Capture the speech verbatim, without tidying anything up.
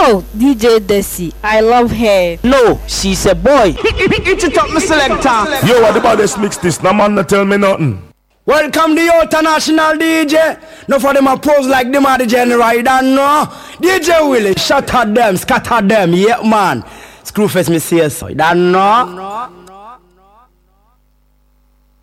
Oh, D J Desi, I love her. No, she's a boy. It it up, my selector. Yo, what about this mix this? No man, no tell me nothing. Welcome the international D J. No for them a pose like them are the general. You don't know. D J Willie, shut at them, scatter them. Yeah, man. Screwface me say so. You don't know.